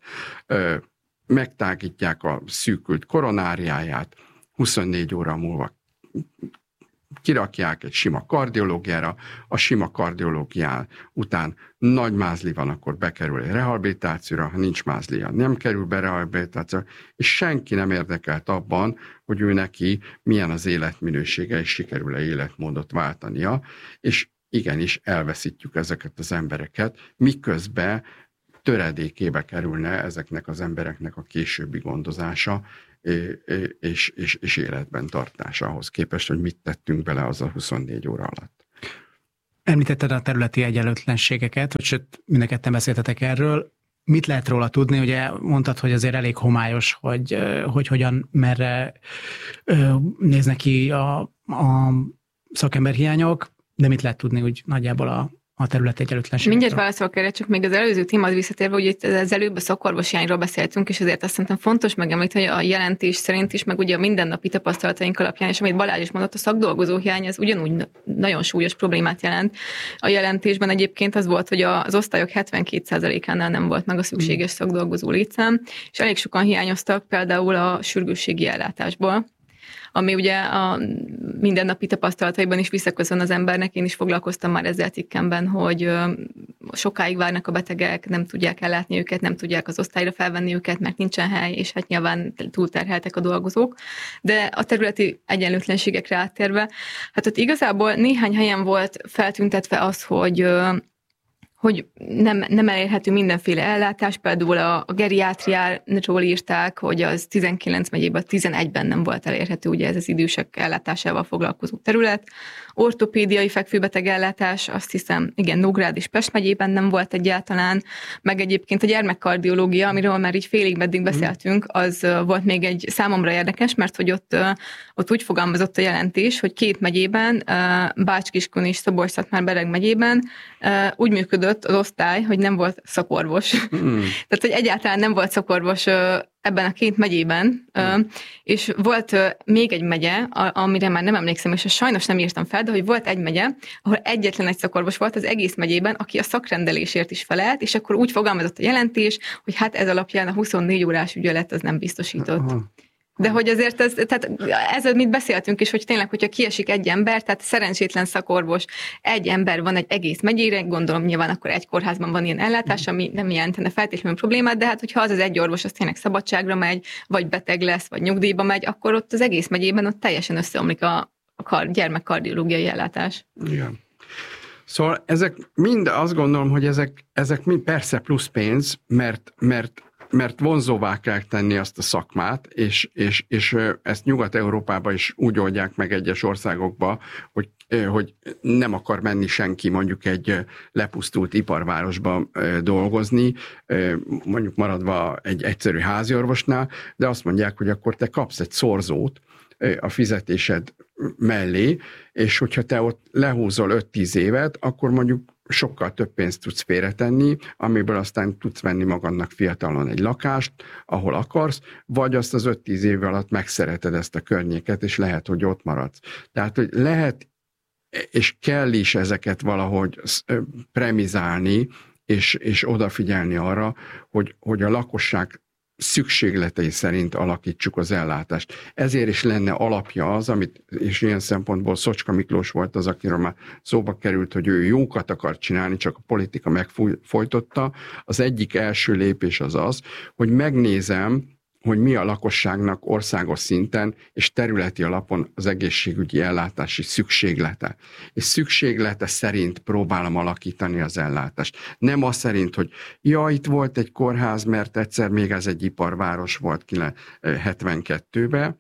megtágítják a szűkült koronáriáját, huszonnégy óra múlva kirakják egy sima kardiológiára, a sima kardiológiá után nagy mázli van, akkor bekerül egy rehabilitációra, ha nincs mázlia, nem kerül be rehabilitációra, és senki nem érdekelt abban, hogy ő neki milyen az életminősége, és sikerül-e életmódot váltania, és igenis elveszítjük ezeket az embereket, miközben töredékébe kerülne ezeknek az embereknek a későbbi gondozása, és, és, és életben tartása ahhoz képest, hogy mit tettünk bele az a huszonnégy óra alatt. Említetted a területi egyenlőtlenségeket, hogy sőt, mind a ketten beszéltetek erről. Mit lehet róla tudni? Ugye mondtad, hogy azért elég homályos, hogy, hogy hogyan, merre néznek ki a, a szakemberhiányok, de mit lehet tudni úgy nagyjából a a területi egyenlőtlenségekről. Mindjárt válaszolok erre, csak még az előző témához visszatérve, hogy itt az előbb a szakorvoshiányról beszéltünk, és azért azt szerintem fontos megemlíteni, hogy a jelentés szerint is, meg ugye a mindennapi tapasztalataink alapján, és amit Balázs is mondott, a szakdolgozó hiány az ugyanúgy nagyon súlyos problémát jelent. A jelentésben egyébként az volt, hogy az osztályok hetvenkét százalékánál nem volt meg a szükséges szakdolgozó létszám, és elég sokan hiányoztak például a sürgősségi ellátásból, ami ugye a mindennapi tapasztalataiban is visszaköszön az embernek. Én is foglalkoztam már ezzel cikkemben, hogy sokáig várnak a betegek, nem tudják ellátni őket, nem tudják az osztályra felvenni őket, mert nincsen hely, és hát nyilván túlterheltek a dolgozók. De a területi egyenlőtlenségekre áttérve, hát ott igazából néhány helyen volt feltüntetve az, hogy hogy nem, nem elérhető mindenféle ellátás, például a, a geriátriáról írták, hogy az tizenkilenc megyében, tizenegyben nem volt elérhető, ugye ez az idősek ellátásával foglalkozó terület. Ortopédiai fekvőbeteg ellátás, azt hiszem, igen, Nógrád és Pest megyében nem volt egyáltalán, meg egyébként a gyermekkardiológia, amiről már így félig meddig beszéltünk, az volt még egy számomra érdekes, mert hogy ott, ott úgy fogalmazott a jelentés, hogy két megyében, Bács-Kiskun és Szabolcs-Szatmár-Bereg megyében úgy működött az osztály, hogy nem volt szakorvos. Mm. Tehát, hogy egyáltalán nem volt szakorvos ebben a két megyében, mm. és volt még egy megye, amire már nem emlékszem, és sajnos nem írtam fel, de hogy volt egy megye, ahol egyetlen egy szakorvos volt az egész megyében, aki a szakrendelésért is felelt, és akkor úgy fogalmazott a jelentés, hogy hát ez alapján a huszonnégy órás ügyelet az nem biztosított. Aha. De hogy azért ez, tehát ez, amit beszéltünk is, hogy tényleg, hogyha kiesik egy ember, tehát szerencsétlen szakorvos, egy ember van egy egész megyére, gondolom nyilván akkor egy kórházban van ilyen ellátás, ami nem jelentene feltétlenül problémát, de hát hogyha az az egy orvos, az tényleg szabadságra megy, vagy beteg lesz, vagy nyugdíjba megy, akkor ott az egész megyében ott teljesen összeomlik a, a kar, gyermekkardiológiai ellátás. Igen. Szóval ezek mind, azt gondolom, hogy ezek, ezek mind persze plusz pénz, mert, mert mert vonzóvá kell tenni azt a szakmát, és, és, és ezt Nyugat-Európában is úgy oldják meg egyes országokba, hogy, hogy nem akar menni senki mondjuk egy lepusztult iparvárosba dolgozni, mondjuk maradva egy egyszerű háziorvosnál, de azt mondják, hogy akkor te kapsz egy szorzót a fizetésed mellé, és hogyha te ott lehúzol öt-tíz évet, akkor mondjuk sokkal több pénzt tudsz félretenni, amiből aztán tudsz venni magadnak fiatalon egy lakást, ahol akarsz, vagy azt az öt-tíz év alatt megszereted ezt a környéket, és lehet, hogy ott maradsz. Tehát, hogy lehet, és kell is ezeket valahogy premizálni, és, és odafigyelni arra, hogy, hogy a lakosság szükségletei szerint alakítsuk az ellátást. Ezért is lenne alapja az, amit, és ilyen szempontból Szocska Miklós volt az, akiről már szóba került, hogy ő jókat akar csinálni, csak a politika megfojtotta. Az egyik első lépés az az, hogy megnézem, hogy mi a lakosságnak országos szinten és területi alapon az egészségügyi ellátási szükséglete. És szükséglete szerint próbálom alakítani az ellátást. Nem az szerint, hogy ja, itt volt egy kórház, mert egyszer még ez egy iparváros volt hetvenkettőben,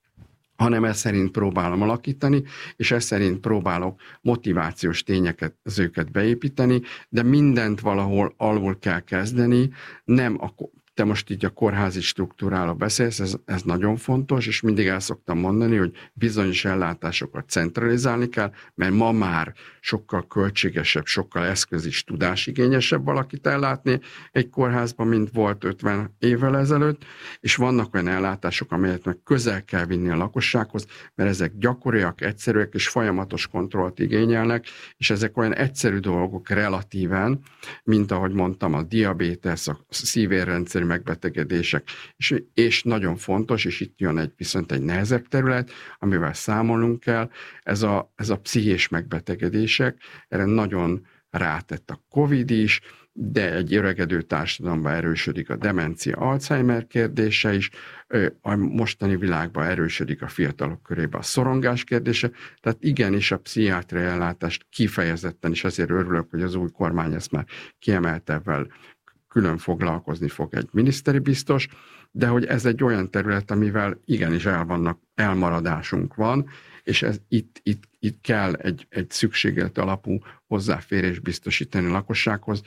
hanem ez szerint próbálom alakítani, és ez szerint próbálok motivációs tényeket, az őket beépíteni, de mindent valahol alul kell kezdeni, nem a te most így a kórházi struktúráról beszélsz, ez, ez nagyon fontos, és mindig el szoktam mondani, hogy bizonyos ellátásokat centralizálni kell, mert ma már sokkal költségesebb, sokkal eszköz is tudásigényesebb valakit ellátni egy kórházban, mint volt ötven évvel ezelőtt, és vannak olyan ellátások, amelyet meg közel kell vinni a lakossághoz, mert ezek gyakoriak, egyszerűek és folyamatos kontrollt igényelnek, és ezek olyan egyszerű dolgok relatíven, mint ahogy mondtam, a diabétesz, a szívérrendszeri megbetegedések, és, és nagyon fontos, és itt jön egy, viszont egy nehezebb terület, amivel számolnunk kell, ez a, ez a pszichés megbetegedések, erre nagyon rátett a Covid is, de egy öregedő társadalomban erősödik a demencia, Alzheimer kérdése is, a mostani világban erősödik a fiatalok körében a szorongás kérdése, tehát igenis a pszichiátriai ellátást kifejezetten, és azért örülök, hogy az új kormány ezt már kiemelte, ebben külön foglalkozni fog egy miniszteri biztos, de hogy ez egy olyan terület, amivel igenis el vannak, elmaradásunk van, és ez, itt, itt, itt kell egy, egy szükséglet alapú hozzáférés biztosítani a lakossághoz,